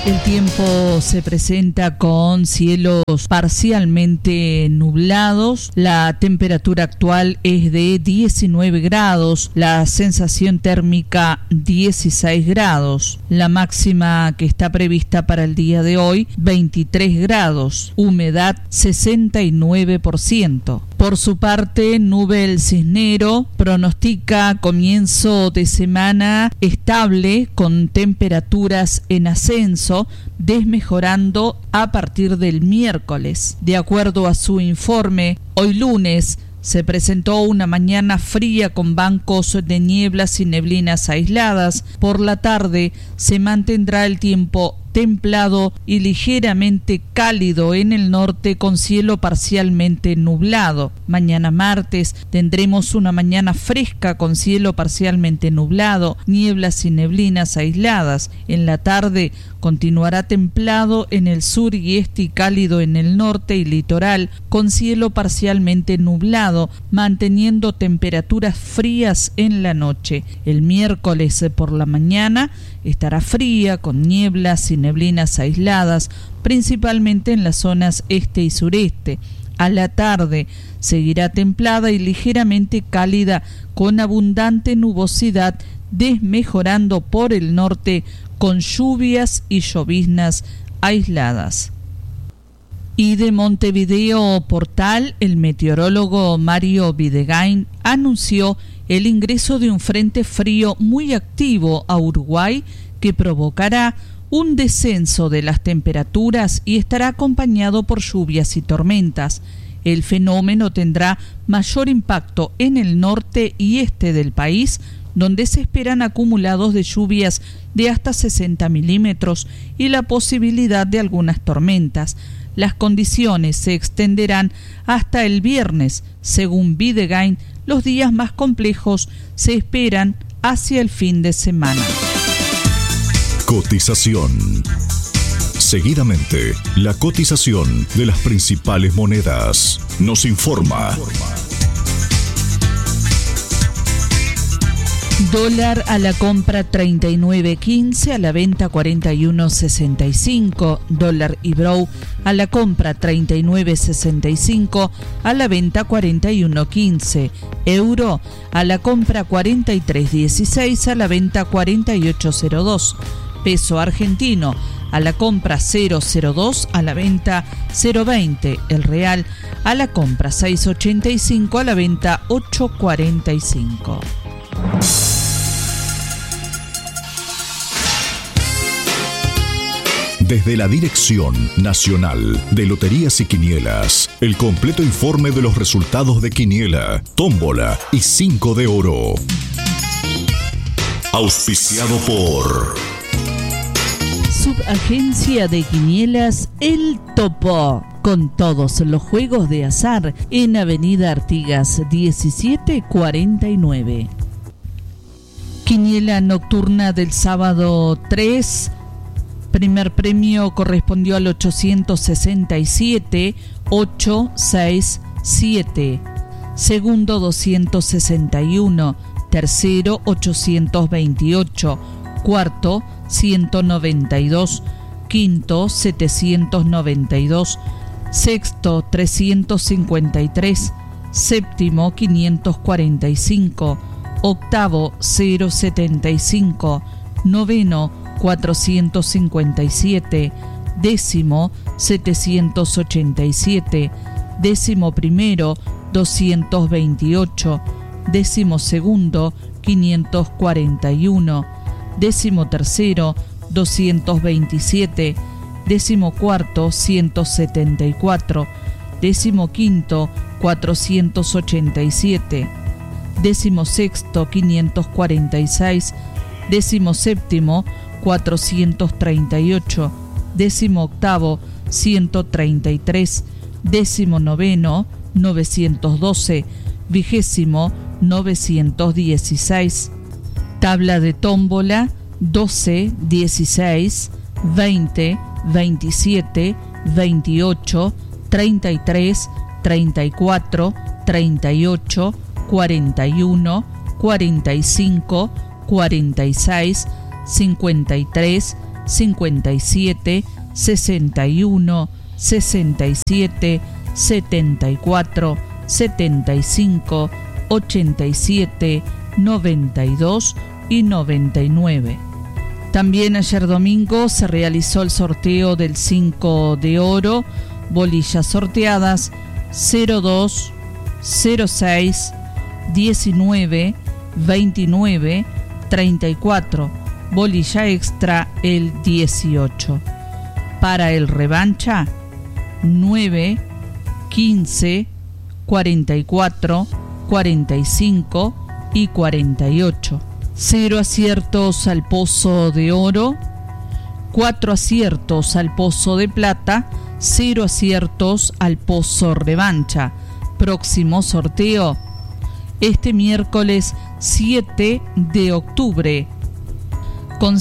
El tiempo se presenta con cielos parcialmente nublados. La temperatura actual es de 19 grados, la sensación térmica 16 grados. La máxima que está prevista para el día de hoy, 23 grados, humedad 69%. Por su parte, Nubel Cisnero pronostica comienzo de semana estable con temperaturas en ascenso, desmejorando a partir del miércoles. De acuerdo a su informe, hoy lunes se presentó una mañana fría con bancos de nieblas y neblinas aisladas. Por la tarde se mantendrá el tiempo templado y ligeramente cálido en el norte con cielo parcialmente nublado. Mañana martes tendremos una mañana fresca con cielo parcialmente nublado, nieblas y neblinas aisladas. En la tarde continuará templado en el sur y este y cálido en el norte y litoral con cielo parcialmente nublado, manteniendo temperaturas frías en la noche. El miércoles por la mañana estará fría con nieblas y neblinas aisladas, principalmente en las zonas este y sureste. A la tarde seguirá templada y ligeramente cálida con abundante nubosidad, desmejorando por el norte con lluvias y lloviznas aisladas. Y de Montevideo Portal, el meteorólogo Mario Videgain anunció el ingreso de un frente frío muy activo a Uruguay que provocará un descenso de las temperaturas y estará acompañado por lluvias y tormentas. El fenómeno tendrá mayor impacto en el norte y este del país, donde se esperan acumulados de lluvias de hasta 60 milímetros y la posibilidad de algunas tormentas. Las condiciones se extenderán hasta el viernes. Según Videgain, los días más complejos se esperan hacia el fin de semana. Cotización. Seguidamente, la cotización de las principales monedas. Nos informa. Dólar a la compra 39.15, a la venta 41.65. Dólar Ibrow a la compra 39.65, a la venta 41.15. Euro a la compra 43.16, a la venta 48.02. Peso argentino a la compra 0.02, a la venta 0.20. El real a la compra 6.85, a la venta 8.45. Desde la Dirección Nacional de Loterías y Quinielas, el completo informe de los resultados de Quiniela, Tómbola y 5 de Oro. Auspiciado por Subagencia de Quinielas El Topo, con todos los juegos de azar en Avenida Artigas 1749. Quiniela nocturna del sábado 3. Primer premio correspondió al 867, 867. Segundo 261. Tercero 828. Cuarto 192. Quinto 792. Sexto 353. Séptimo 545. Octavo 075. Noveno 457. Décimo 787. Décimo primero 228. Décimo segundo 541. Décimo tercero 227. Décimo cuarto 174. Décimo quinto 487. Décimo sexto 546. Décimo séptimo 438. Décimo octavo 133. Décimo noveno 912. Vigésimo 916. Tabla de tómbola 12, 16, 20, 27, 28, 33, 34, 38, 41, 45, 46, 53, 57 61 67 74 75 87 92 y 99. También ayer domingo se realizó el sorteo del 5 de oro, bolillas sorteadas 02, 06, 19, 29, 34, bolilla extra el 18. Para el revancha 9, 15, 44, 45 y 48. 0 aciertos al pozo de oro, 4 aciertos al pozo de plata, 0 aciertos al pozo revancha. Próximo sorteo este miércoles 7 de octubre con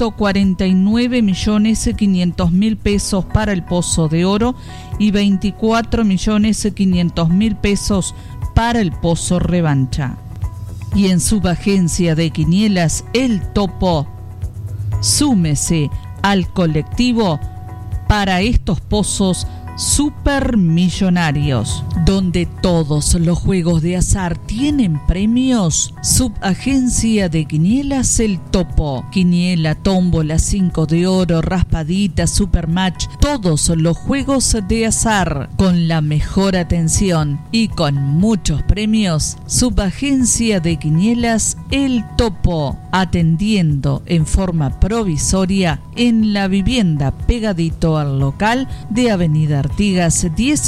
149.500.000 pesos para el pozo de oro y 24.500.000 pesos para el pozo revancha. Y en Subagencia de Quinielas El Topo, súmese al colectivo para estos pozos supermillonarios, donde todos los juegos de azar tienen premios. Subagencia de Quinielas El Topo, quiniela, tómbola, 5 de oro, raspadita, supermatch, todos los juegos de azar con la mejor atención y con muchos premios. Subagencia de Quinielas El Topo, atendiendo en forma provisoria en la vivienda pegadito al local de Avenida Artigas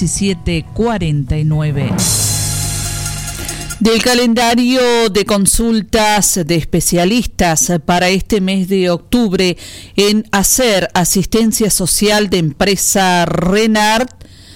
1749. Del calendario de consultas de especialistas para este mes de octubre en hacer asistencia social de empresa Renard,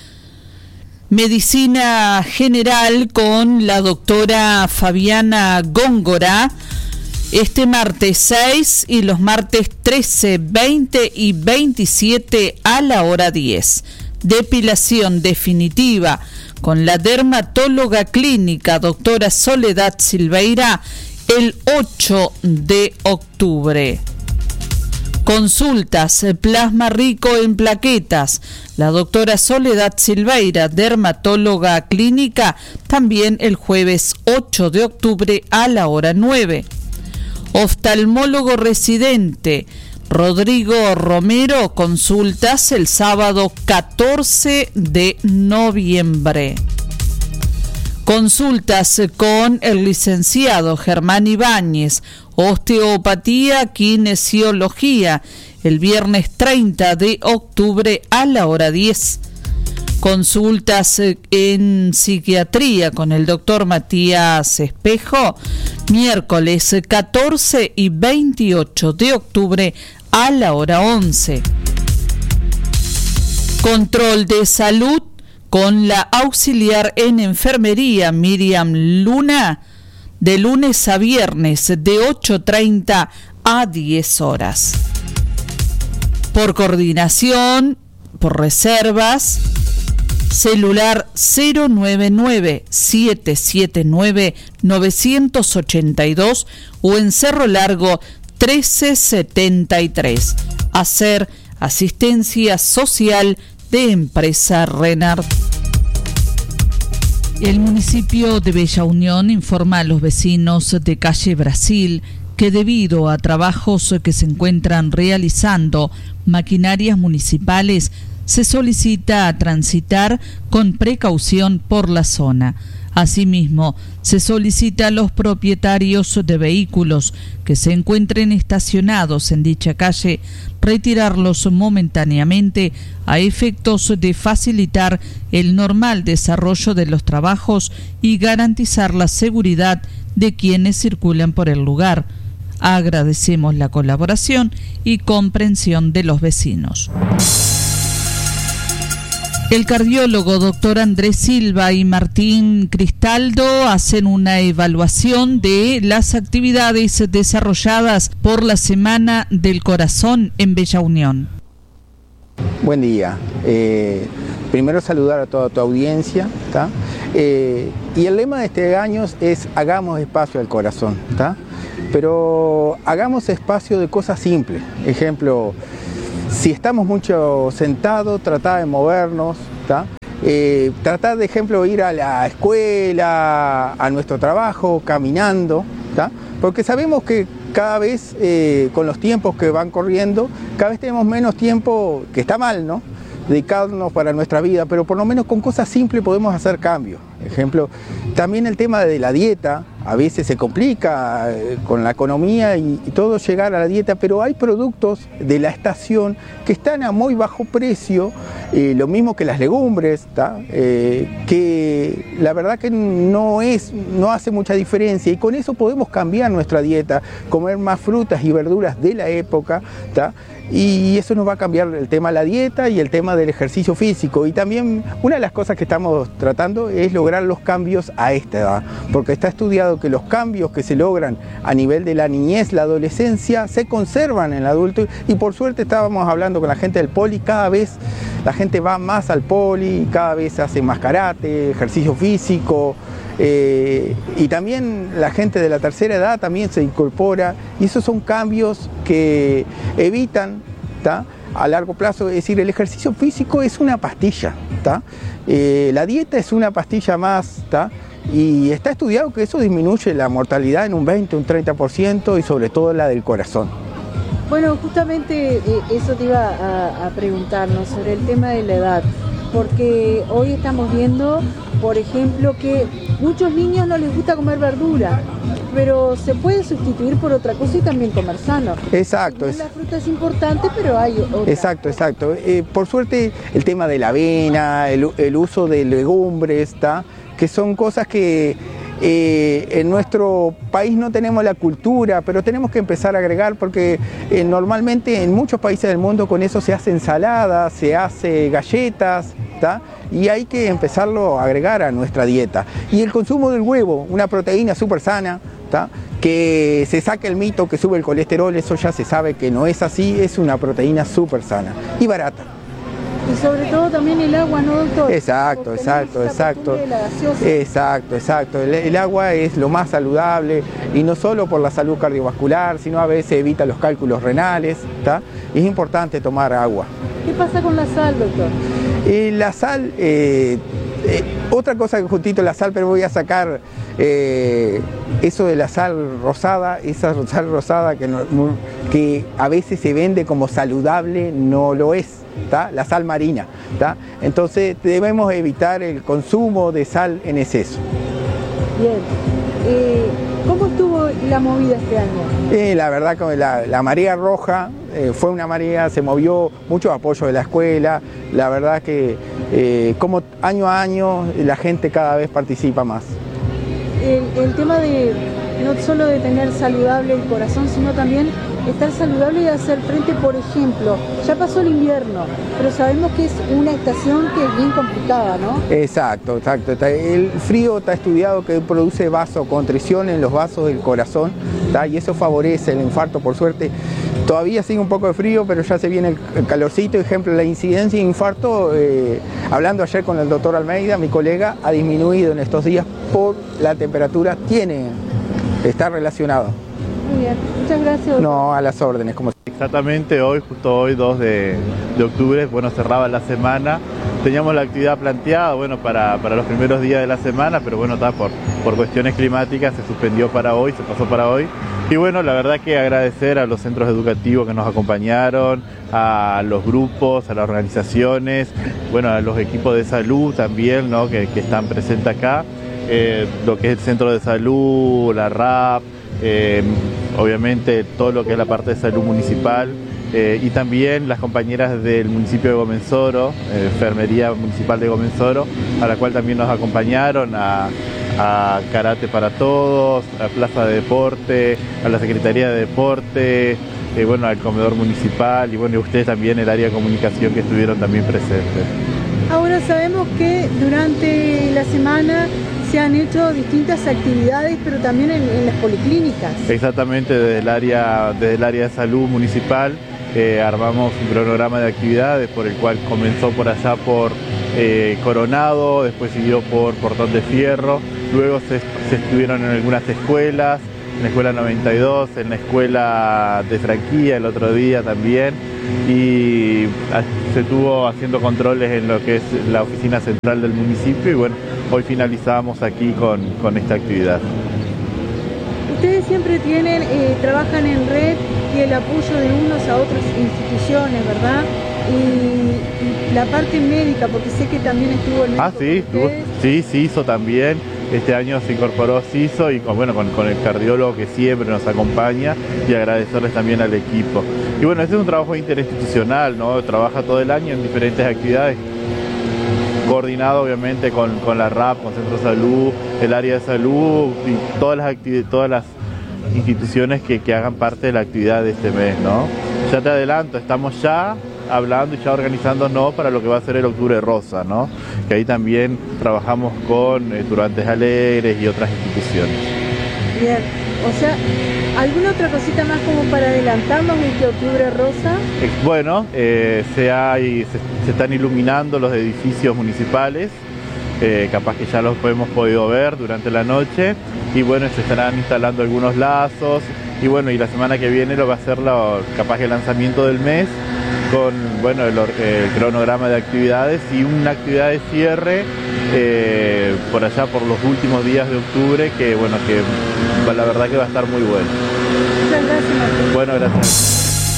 medicina general con la doctora Fabiana Góngora, este martes 6 y los martes 13, 20 y 27 a la hora 10. Depilación definitiva con la dermatóloga clínica doctora Soledad Silveira el 8 de octubre. Consultas, plasma rico en plaquetas. La doctora Soledad Silveira, dermatóloga clínica, también el jueves 8 de octubre a la hora 9. Oftalmólogo residente Rodrigo Romero, consultas el sábado 14 de noviembre. Consultas con el licenciado Germán Ibáñez, osteopatía, kinesiología, el viernes 30 de octubre a la hora 10. Consultas en psiquiatría con el doctor Matías Espejo, miércoles 14 y 28 de octubre a la hora 11. Control de salud con la auxiliar en enfermería Miriam Luna, de lunes a viernes de 8:30 a 10 horas. Por coordinación, por reservas, celular 099-779-982 o en Cerro Largo 1373. Hacer asistencia social de empresa Renard. El municipio de Bella Unión informa a los vecinos de calle Brasil que debido a trabajos que se encuentran realizando maquinarias municipales, se solicita transitar con precaución por la zona. Asimismo, se solicita a los propietarios de vehículos que se encuentren estacionados en dicha calle retirarlos momentáneamente a efectos de facilitar el normal desarrollo de los trabajos y garantizar la seguridad de quienes circulan por el lugar. Agradecemos la colaboración y comprensión de los vecinos. El cardiólogo doctor Andrés Silva y Martín Cristaldo hacen una evaluación de las actividades desarrolladas por la Semana del Corazón en Bella Unión. Buen día. Primero saludar a toda tu audiencia, ¿tá? Y el lema de este año es hagamos espacio al corazón, ¿tá? Pero hagamos espacio de cosas simples. Ejemplo, si estamos mucho sentados, tratar de movernos, ¿tá? Tratar de ejemplo ir a la escuela, a nuestro trabajo, caminando, ¿tá? Porque sabemos que cada vez con los tiempos que van corriendo, cada vez tenemos menos tiempo, que está mal, ¿no?, dedicarnos para nuestra vida, pero por lo menos con cosas simples podemos hacer cambios. Ejemplo, también el tema de la dieta, a veces se complica con la economía y todo llegar a la dieta, pero hay productos de la estación que están a muy bajo precio, lo mismo que las legumbres, que la verdad que no hace mucha diferencia, y con eso podemos cambiar nuestra dieta, comer más frutas y verduras de la época, ¿tá? Y eso nos va a cambiar el tema de la dieta y el tema del ejercicio físico. Y también una de las cosas que estamos tratando es lograr los cambios a esta edad, porque está estudiado que los cambios que se logran a nivel de la niñez, la adolescencia, se conservan en el adulto. Y por suerte estábamos hablando con la gente del poli, cada vez la gente va más al poli, cada vez hace más karate, ejercicio físico. Y también la gente de la tercera edad también se incorpora, y esos son cambios que evitan, ¿tá?, a largo plazo. Es decir, el ejercicio físico es una pastilla, ¿tá? La dieta es una pastilla más, ¿tá? Y está estudiado que eso disminuye la mortalidad en un 20, un 30%, y sobre todo la del corazón. Bueno, justamente eso te iba a preguntarnos sobre el tema de la edad, porque hoy estamos viendo, por ejemplo, que muchos niños no les gusta comer verdura, pero se puede sustituir por otra cosa y también comer sano. Exacto. La fruta es importante, pero hay otra. Exacto. Por suerte el tema de la avena, el uso de legumbres, ¿tá?, que son cosas que en nuestro país no tenemos la cultura, pero tenemos que empezar a agregar, porque normalmente en muchos países del mundo con eso se hace ensaladas, se hace galletas, ¿tá?, y hay que empezarlo a agregar a nuestra dieta. Y el consumo del huevo, una proteína súper sana, ¿tá?, que se saque el mito que sube el colesterol, eso ya se sabe que no es así, es una proteína súper sana y barata. Y sobre todo también el agua, ¿no, doctor? Exacto. El agua es lo más saludable, y no solo por la salud cardiovascular, sino a veces evita los cálculos renales, ¿tá? Es importante tomar agua. ¿Qué pasa con la sal, doctor? La sal, otra cosa que juntito la sal, pero voy a sacar eso de la sal rosada, esa sal rosada que a veces se vende como saludable, no lo es, ¿tá? La sal marina, ¿tá? Entonces debemos evitar el consumo de sal en exceso. Bien. ¿Cómo estuvo la movida este año? La verdad que la marea roja fue una marea, se movió mucho apoyo de la escuela, la verdad que como año a año la gente cada vez participa más. El tema de no solo de tener saludable el corazón, sino también estar saludable y hacer frente, por ejemplo, ya pasó el invierno, pero sabemos que es una estación que es bien complicada, ¿no? Exacto. El frío está estudiado que produce vasoconstricción en los vasos del corazón, ¿tá? Y eso favorece el infarto. Por suerte todavía sigue un poco de frío, pero ya se viene el calorcito. Ejemplo, la incidencia de infarto, hablando ayer con el doctor Almeida, mi colega, ha disminuido en estos días por la temperatura, está relacionado. Muy bien, muchas gracias, doctor. No, a las órdenes. Exactamente, justo hoy 2 de octubre, cerraba la semana. Teníamos la actividad planteada, para los primeros días de la semana, pero por cuestiones climáticas se suspendió para hoy, se pasó para hoy. Y la verdad que agradecer a los centros educativos que nos acompañaron, a los grupos, a las organizaciones, a los equipos de salud también, ¿no?, que están presentes acá, lo que es el centro de salud, la RAP, obviamente todo lo que es la parte de salud municipal, y también las compañeras del municipio de Gomensoro, Enfermería Municipal de Gomensoro, a la cual también nos acompañaron, a Karate para Todos, a Plaza de Deporte, a la Secretaría de Deporte, al comedor municipal, y ustedes también, el área de comunicación, que estuvieron también presentes. Ahora sabemos que durante la semana se han hecho distintas actividades, pero también en las policlínicas. Exactamente, desde el área de salud municipal armamos un cronograma de actividades por el cual comenzó por allá por Coronado, después siguió por Portón de Fierro, luego se estuvieron en algunas escuelas, en la escuela 92, en la escuela de Franquía el otro día también, y se estuvo haciendo controles en lo que es la oficina central del municipio y bueno, hoy finalizamos aquí con esta actividad. Ustedes siempre trabajan en red y el apoyo de unos a otras instituciones, ¿verdad? Y la parte médica, porque sé que también estuvo el médico. Sí, CISO también. Este año se incorporó CISO y con el cardiólogo que siempre nos acompaña y agradecerles también al equipo. Y bueno, este es un trabajo interinstitucional, ¿no? Trabaja todo el año en diferentes actividades, coordinado obviamente con la RAP, con Centro de Salud, el área de salud y todas las instituciones que hagan parte de la actividad de este mes, ¿no? Ya te adelanto, estamos ya hablando y ya organizándonos para lo que va a ser el Octubre Rosa, ¿no? Que ahí también trabajamos con Turantes Alegres y otras instituciones. Bien, o sea, ¿alguna otra cosita más como para adelantarnos de este Octubre Rosa? Bueno, se están iluminando los edificios municipales, capaz que ya los hemos podido ver durante la noche, y bueno, se estarán instalando algunos lazos, y bueno, y la semana que viene lo va a ser capaz que el lanzamiento del mes, con bueno, el cronograma de actividades y una actividad de cierre por allá por los últimos días de octubre, que bueno, que la verdad que va a estar muy bueno. Muchas gracias, Martín. Bueno, gracias.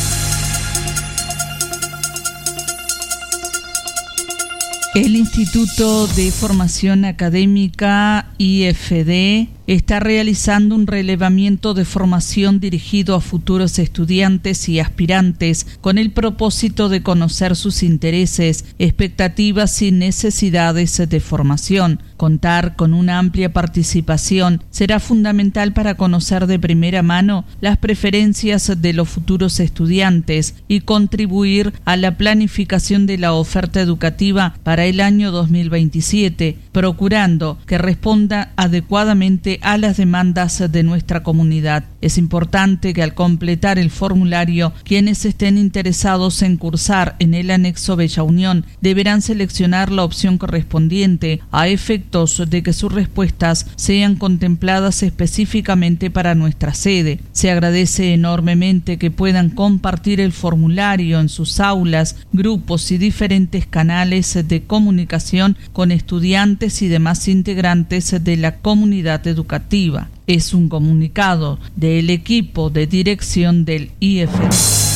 El Instituto de Formación Académica IFD está realizando un relevamiento de formación dirigido a futuros estudiantes y aspirantes con el propósito de conocer sus intereses, expectativas y necesidades de formación. Contar con una amplia participación será fundamental para conocer de primera mano las preferencias de los futuros estudiantes y contribuir a la planificación de la oferta educativa para el año 2027, procurando que responda adecuadamente a las demandas de nuestra comunidad. Es importante que al completar el formulario, quienes estén interesados en cursar en el anexo Bella Unión deberán seleccionar la opción correspondiente a efectos de que sus respuestas sean contempladas específicamente para nuestra sede. Se agradece enormemente que puedan compartir el formulario en sus aulas, grupos y diferentes canales de comunicación con estudiantes y demás integrantes de la comunidad educativa. Es un comunicado del equipo de dirección del IFD.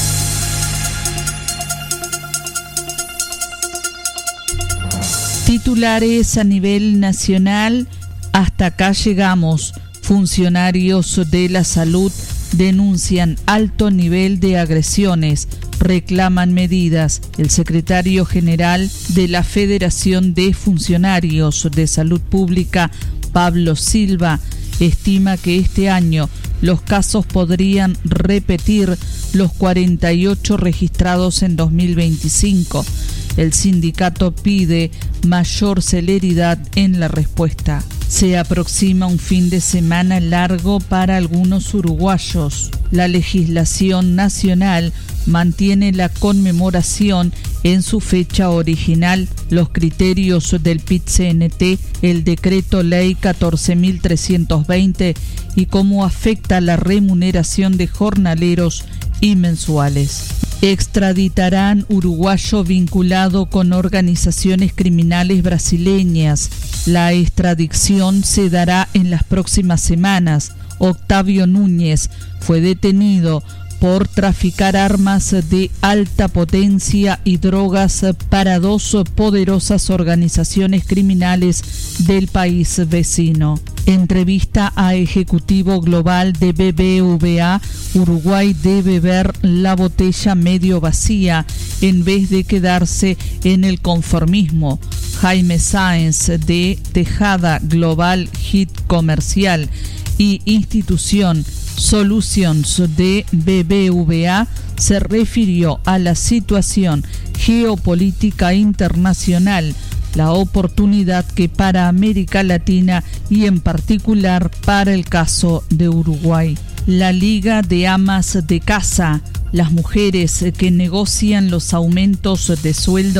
Titulares a nivel nacional. Hasta acá llegamos. Funcionarios de la salud denuncian alto nivel de agresiones, reclaman medidas. El secretario general de la Federación de Funcionarios de Salud Pública, Pablo Silva, estima que este año los casos podrían repetir los 48 registrados en 2025. El sindicato pide mayor celeridad en la respuesta. Se aproxima un fin de semana largo para algunos uruguayos. La legislación nacional mantiene la conmemoración en su fecha original. Los criterios del PIT-CNT, el decreto ley 14.320 y cómo afecta la remuneración de jornaleros y mensuales. Extraditarán uruguayo vinculado con organizaciones criminales brasileñas. La extradición se dará en las próximas semanas. Octavio Núñez fue detenido por traficar armas de alta potencia y drogas para dos poderosas organizaciones criminales del país vecino. Entrevista a ejecutivo global de BBVA, Uruguay debe ver la botella medio vacía en vez de quedarse en el conformismo. Jaime Sáenz de Tejada Global Hit Comercial y institución Solutions de BBVA se refirió a la situación geopolítica internacional, la oportunidad que para América Latina y en particular para el caso de Uruguay. La Liga de Amas de Casa, las mujeres que negocian los aumentos de sueldo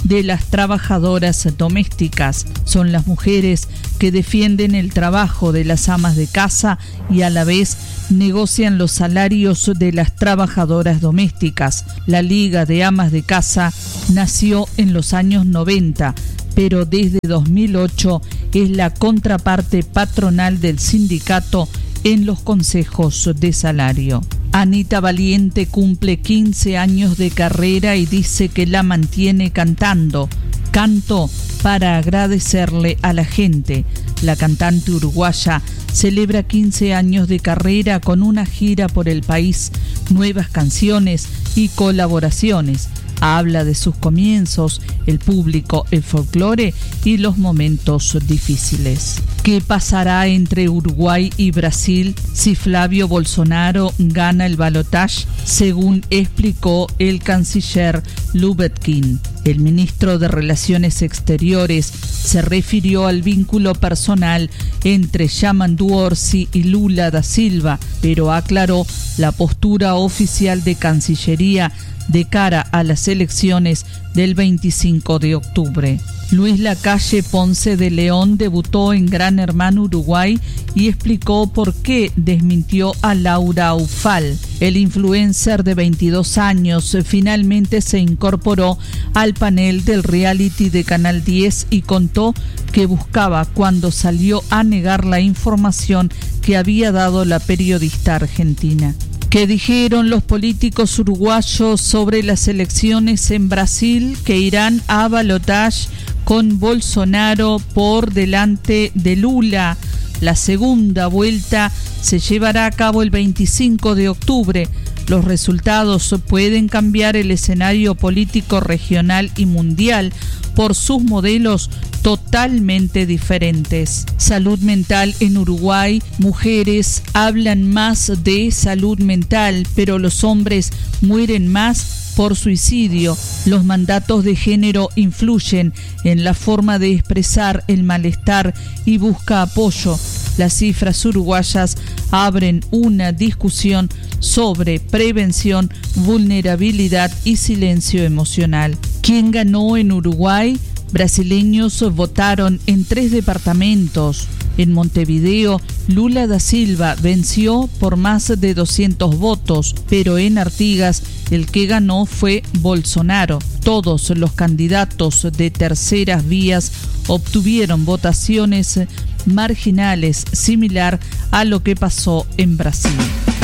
de las trabajadoras domésticas. Son las mujeres que defienden el trabajo de las amas de casa y a la vez negocian los salarios de las trabajadoras domésticas. La Liga de Amas de Casa nació en los años 90, pero desde 2008 es la contraparte patronal del sindicato en los consejos de salario. Anita Valiente cumple 15 años de carrera y dice que la mantiene cantando. Canto para agradecerle a la gente. La cantante uruguaya celebra 15 años de carrera con una gira por el país, nuevas canciones y colaboraciones. Habla de sus comienzos, el público, el folclore y los momentos difíciles. ¿Qué pasará entre Uruguay y Brasil si Flavio Bolsonaro gana el balotaje? Según explicó el canciller Lubetkin. El ministro de Relaciones Exteriores se refirió al vínculo personal entre Yamandu Orsi y Lula da Silva, pero aclaró la postura oficial de Cancillería de cara a las elecciones del 25 de octubre. Luis Lacalle Ponce de León debutó en Gran Hermano Uruguay y explicó por qué desmintió a Laura Ufal. El influencer de 22 años finalmente se incorporó al panel del reality de Canal 10 y contó que buscaba cuando salió a negar la información que había dado la periodista argentina. ¿Qué dijeron los políticos uruguayos sobre las elecciones en Brasil que irán a balotaje con Bolsonaro por delante de Lula? La segunda vuelta se llevará a cabo el 25 de octubre. Los resultados pueden cambiar el escenario político regional y mundial por sus modelos totalmente diferentes. Salud mental en Uruguay. Mujeres hablan más de salud mental, pero los hombres mueren más por suicidio. Los mandatos de género influyen en la forma de expresar el malestar y busca apoyo. Las cifras uruguayas abren una discusión sobre prevención, vulnerabilidad y silencio emocional. ¿Quién ganó en Uruguay? Brasileños votaron en 3 departamentos. En Montevideo, Lula da Silva venció por más de 200 votos, pero en Artigas el que ganó fue Bolsonaro. Todos los candidatos de terceras vías obtuvieron votaciones marginales, similar a lo que pasó en Brasil.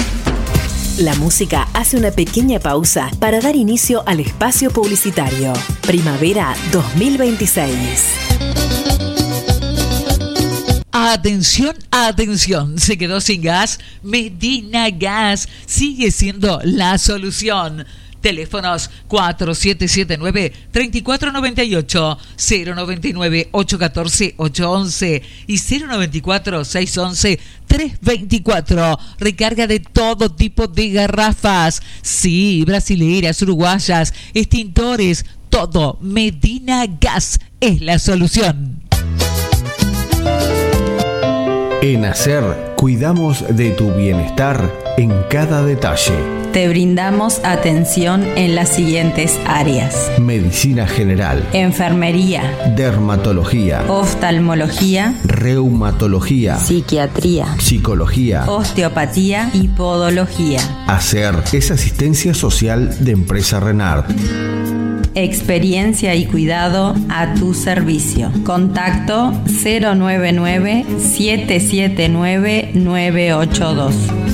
La música hace una pequeña pausa para dar inicio al espacio publicitario. Primavera 2026. Atención, atención, ¿se quedó sin gas? Medina Gas sigue siendo la solución. Teléfonos 4779-3498, 099-814-811 y 094-611-324. Recarga de todo tipo de garrafas. Sí, brasileras, uruguayas, extintores, todo. Medina Gas es la solución. En Hacer, cuidamos de tu bienestar en cada detalle. Te brindamos atención en las siguientes áreas: medicina general, enfermería, dermatología, oftalmología, reumatología, psiquiatría, psicología, osteopatía y podología. Hacer es asistencia social de Empresa Renard. Experiencia y cuidado a tu servicio. Contacto 099-779-982.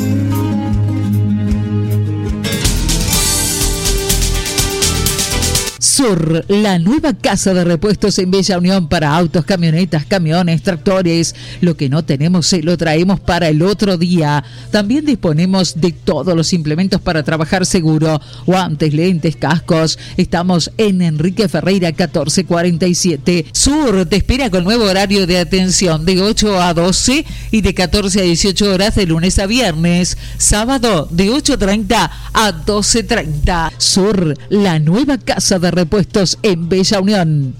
Sur, la nueva casa de repuestos en Bella Unión para autos, camionetas, camiones, tractores. Lo que no tenemos se lo traemos para el otro día. También disponemos de todos los implementos para trabajar seguro: guantes, lentes, cascos. Estamos en Enrique Ferreira 1447. Sur te espera con nuevo horario de atención de 8 a 12 y de 14 a 18 horas de lunes a viernes. Sábado de 8:30 a 12:30. Sur, la nueva casa de repuestos en Bella Unión.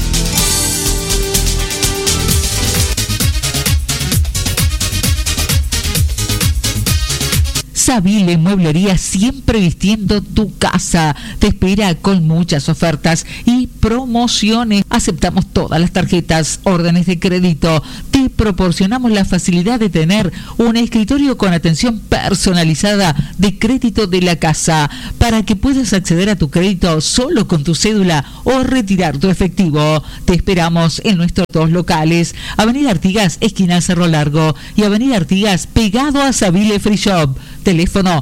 Savile Mueblería, siempre vistiendo tu casa. Te espera con muchas ofertas y promociones. Aceptamos todas las tarjetas, órdenes de crédito. Te proporcionamos la facilidad de tener un escritorio con atención personalizada de crédito de la casa para que puedas acceder a tu crédito solo con tu cédula o retirar tu efectivo. Te esperamos en nuestros dos locales, Avenida Artigas, esquina Cerro Largo, y Avenida Artigas, pegado a Savile Free Shop. Teléfono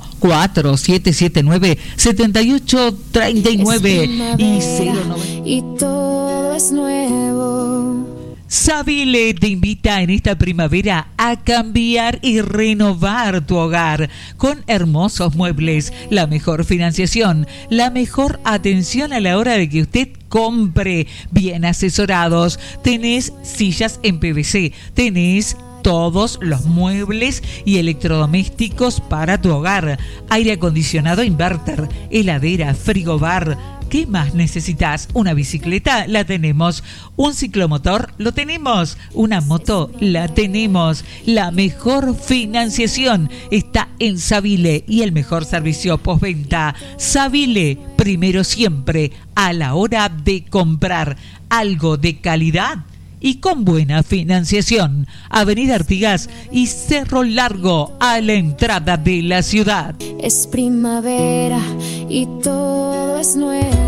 4779-7839 y 09. Y todo es nuevo. Savile te invita en esta primavera a cambiar y renovar tu hogar con hermosos muebles, la mejor financiación, la mejor atención a la hora de que usted compre, bien asesorados. Tenés sillas en PVC, tenés todos los muebles y electrodomésticos para tu hogar, aire acondicionado inverter, heladera, frigobar. ¿Qué más necesitas? Una bicicleta, la tenemos. Un ciclomotor, lo tenemos. Una moto, la tenemos. La mejor financiación está en Savile y el mejor servicio postventa. Savile, primero siempre, a la hora de comprar algo de calidad y con buena financiación. Avenida Artigas y Cerro Largo, a la entrada de la ciudad. Es primavera y todo es nuevo.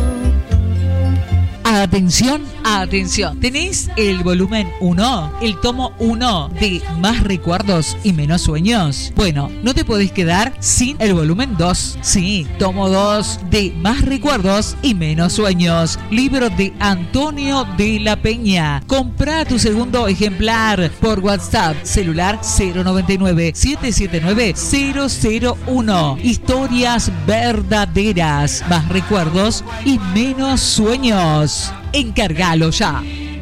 Atención, atención. ¿Tenés el volumen 1? El tomo 1 de Más Recuerdos y Menos Sueños. Bueno, no te podés quedar sin el volumen 2. Sí, tomo 2 de Más Recuerdos y Menos Sueños. Libro de Antonio de la Peña. Comprá tu segundo ejemplar por WhatsApp. Celular 099-779-001. Historias verdaderas. Más recuerdos y menos sueños. Encárgalo ya.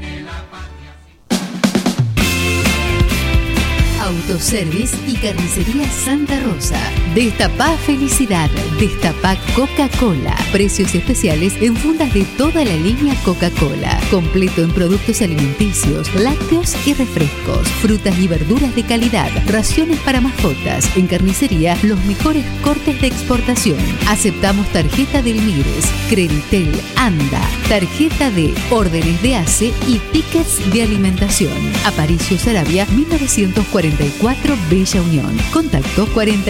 Autoservice y Carnicería Santa Rosa. Destapá felicidad. Destapá Coca-Cola. Precios especiales en fundas de toda la línea Coca-Cola. Completo en productos alimenticios, lácteos y refrescos. Frutas y verduras de calidad. Raciones para mascotas. En Carnicería, los mejores cortes de exportación. Aceptamos tarjeta del Mires, Creditel, ANDA, tarjeta de órdenes de ACE y tickets de alimentación. Aparicio Sarabia, 1944, Bella Unión. Contacto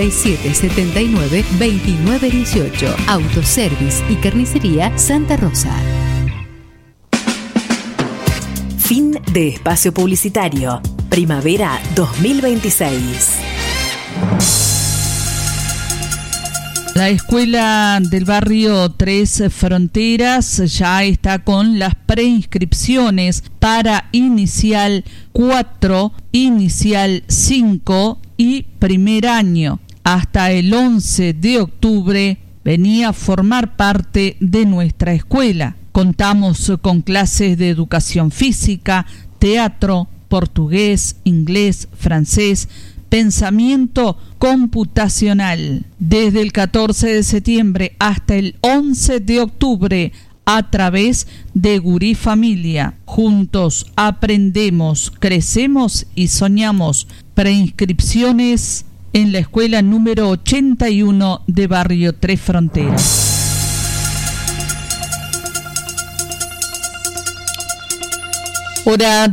4779-2918. Autoservice y Carnicería Santa Rosa. Fin de espacio publicitario. Primavera 2026. La escuela del barrio Tres Fronteras ya está con las preinscripciones para inicial 4, inicial 5 y primer año. Hasta el 11 de octubre venía a formar parte de nuestra escuela. Contamos con clases de educación física, teatro, portugués, inglés, francés, pensamiento computacional. Desde el 14 de septiembre hasta el 11 de octubre a través de Gurí Familia. Juntos aprendemos, crecemos y soñamos. Preinscripciones en la escuela número 81 de Barrio Tres Fronteras. Hora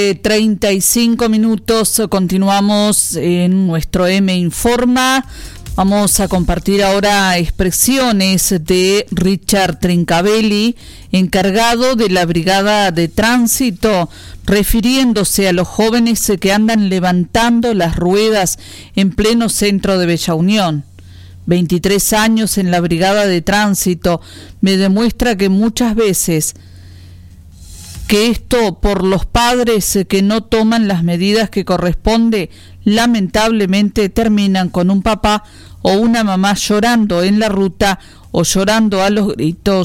12:35. Continuamos en nuestro M Informa. Vamos a compartir ahora expresiones de Richard Trincavelli, encargado de la Brigada de Tránsito, refiriéndose a los jóvenes que andan levantando las ruedas en pleno centro de Bella Unión. 23 años en la Brigada de Tránsito me demuestra que muchas veces que esto por los padres que no toman las medidas que corresponde, lamentablemente terminan con un papá o una mamá llorando en la ruta o llorando a los gritos